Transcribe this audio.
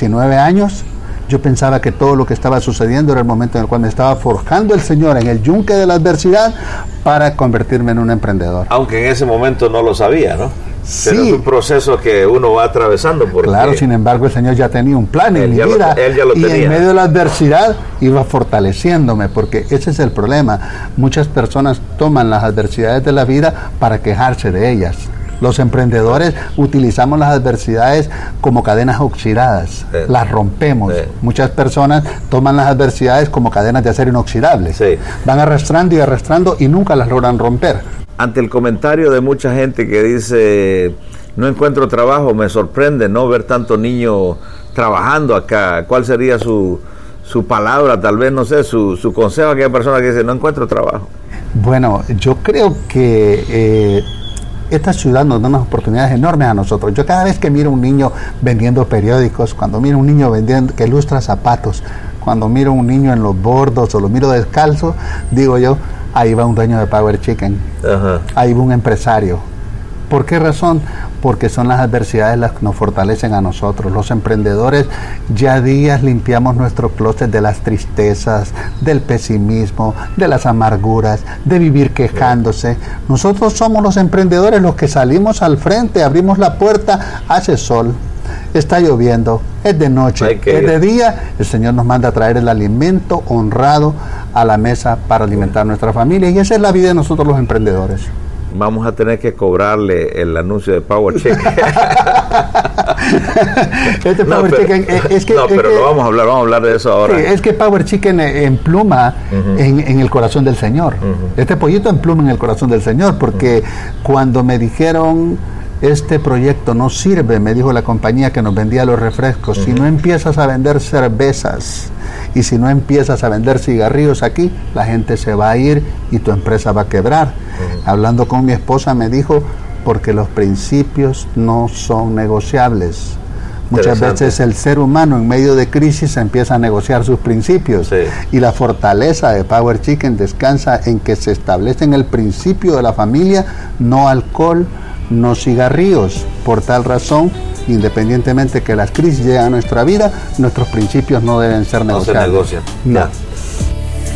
19 años, yo pensaba que todo lo que estaba sucediendo era el momento en el cual me estaba forjando el Señor en el yunque de la adversidad para convertirme en un emprendedor. Aunque en ese momento no lo sabía, ¿no? Sí. Pero es un proceso que uno va atravesando. Porque claro, sin embargo, el Señor ya tenía un plan en mi vida. Él ya lo y tenía. En medio de la adversidad iba fortaleciéndome, porque ese es el problema. Muchas personas toman las adversidades de la vida para quejarse de ellas. Los emprendedores utilizamos las adversidades como cadenas oxidadas, las rompemos. Muchas personas toman las adversidades como cadenas de acero inoxidable. Van arrastrando y arrastrando y nunca las logran romper. Ante el comentario de mucha gente que dice, no encuentro trabajo, me sorprende no ver tanto niño trabajando acá, ¿cuál sería su palabra, tal vez, no sé, su consejo a aquella persona que dice, no encuentro trabajo? Bueno, yo creo que esta ciudad nos da unas oportunidades enormes a nosotros. Yo cada vez que miro un niño vendiendo periódicos, cuando miro un niño que lustra zapatos, cuando miro un niño en los bordos o lo miro descalzo, digo yo, ahí va un dueño de Power Chicken. Ahí va un empresario. ¿Por qué razón? Porque son las adversidades las que nos fortalecen a nosotros. Los emprendedores ya días limpiamos nuestro closet de las tristezas, del pesimismo, de las amarguras, de vivir quejándose. Nosotros somos los emprendedores los que salimos al frente, abrimos la puerta, hace sol, está lloviendo, es de noche, es de día. El Señor nos manda a traer el alimento honrado a la mesa para alimentar nuestra familia, y esa es la vida de nosotros los emprendedores. Vamos a tener que cobrarle el anuncio de Power Chicken. Power Chicken pero vamos a hablar de eso ahora. Sí, es que Power Chicken empluma en el corazón del Señor. Este pollito empluma en el corazón del Señor, porque cuando me dijeron, este proyecto no sirve, me dijo la compañía que nos vendía los refrescos, si no empiezas a vender cervezas y si no empiezas a vender cigarrillos aquí, la gente se va a ir y tu empresa va a quebrar. Hablando con mi esposa me dijo, porque los principios no son negociables. Muchas veces el ser humano en medio de crisis empieza a negociar sus principios, y la fortaleza de Power Chicken descansa en que se establece en el principio de la familia: no alcohol, no cigarrillos. Por tal razón, independientemente que las crisis lleguen a nuestra vida, nuestros principios no deben ser negociables. No se negocian.